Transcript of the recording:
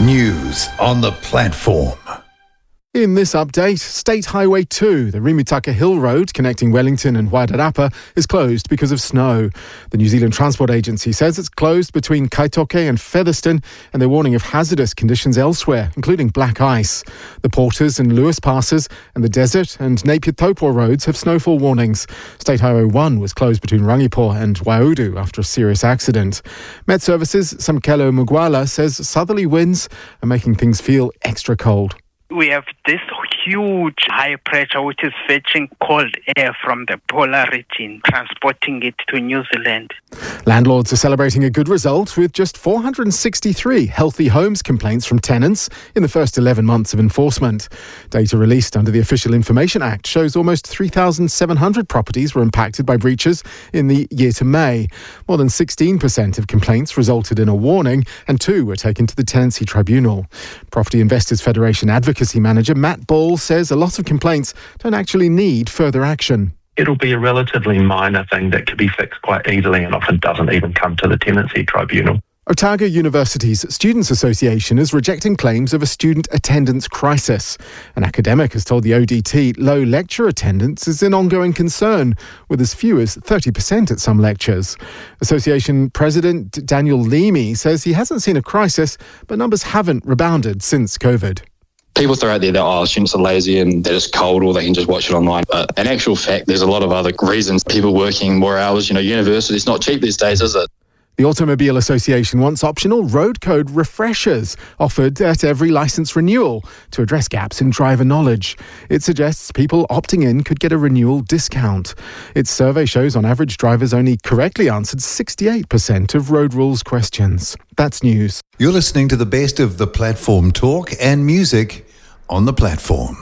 News on the platform. In this update, State Highway 2, the Rimutaka Hill Road connecting Wellington and Wairarapa, is closed because of snow. The New Zealand Transport Agency says it's closed between Kaitoke and Featherston, and they're warning of hazardous conditions elsewhere, including black ice. The Porters and Lewis Passes and the Desert and Napier Taupo roads have snowfall warnings. State Highway 1 was closed between Rangipo and Waiudu after a serious accident. Met Services' Samkelo Mugwala says southerly winds are making things feel extra cold. We have this huge high pressure which is fetching cold air from the polar region, transporting it to New Zealand. Landlords are celebrating a good result with just 463 healthy homes complaints from tenants in the first 11 months of enforcement. Data released under the Official Information Act shows almost 3,700 properties were impacted by breaches in the year to May. More than 16% of complaints resulted in a warning and 2 were taken to the Tenancy Tribunal. Property Investors Federation Advocacy Manager Matt Ball says a lot of complaints don't actually need further action. It'll be a relatively minor thing that could be fixed quite easily and often doesn't even come to the Tenancy Tribunal. Otago University's Students' Association is rejecting claims of a student attendance crisis. An academic has told the ODT low lecture attendance is an ongoing concern, with as few as 30% at some lectures. Association President Daniel Leamy says he hasn't seen a crisis, but numbers haven't rebounded since COVID. People throw out there that, students are lazy and they're just cold or they can just watch it online. But in actual fact, there's a lot of other reasons. People working more hours, university's not cheap these days, is it? The Automobile Association wants optional road code refreshers offered at every licence renewal to address gaps in driver knowledge. It suggests people opting in could get a renewal discount. Its survey shows on average drivers only correctly answered 68% of road rules questions. That's news. You're listening to the best of the platform talk and music on the platform.